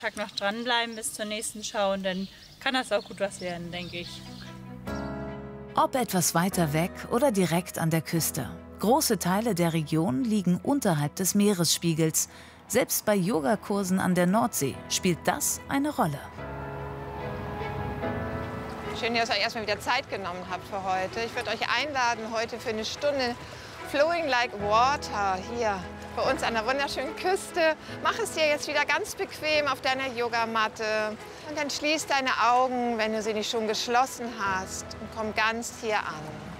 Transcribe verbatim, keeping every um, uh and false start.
Tag noch dranbleiben bis zur nächsten Schau und dann kann das auch gut was werden, denke ich. Ob etwas weiter weg oder direkt an der Küste. Große Teile der Region liegen unterhalb des Meeresspiegels. Selbst bei Yogakursen an der Nordsee spielt das eine Rolle. Schön, dass ihr euch erstmal wieder Zeit genommen habt für heute. Ich würde euch einladen, heute für eine Stunde Flowing Like Water hier bei uns an der wunderschönen Küste. Mach es dir jetzt wieder ganz bequem auf deiner Yogamatte und dann schließ deine Augen, wenn du sie nicht schon geschlossen hast, und komm ganz hier an.